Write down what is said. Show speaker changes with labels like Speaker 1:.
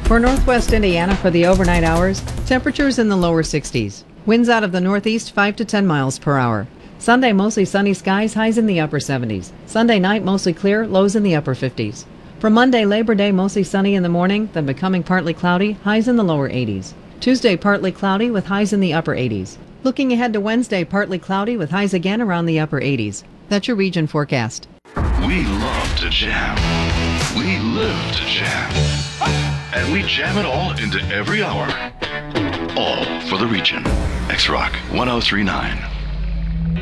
Speaker 1: For northwest Indiana for the overnight hours, temperatures in the lower 60s. Winds out of the northeast 5 to 10 miles per hour. Sunday, mostly sunny skies, highs in the upper 70s. Sunday night, mostly clear, lows in the upper 50s. For Monday, Labor Day, mostly sunny in the morning, then becoming partly cloudy, highs in the lower 80s. Tuesday, partly cloudy with highs in the upper 80s. Looking ahead to Wednesday, partly cloudy with highs again around the upper 80s. That's your region forecast.
Speaker 2: We love to jam. We live to jam. And we jam it all into every hour. All for the region. X-Rock 1039.